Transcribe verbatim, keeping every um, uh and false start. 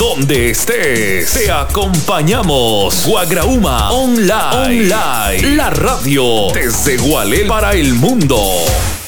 donde estés. Te acompañamos. Guagrauma Online. Online. La radio desde Gualel para el mundo.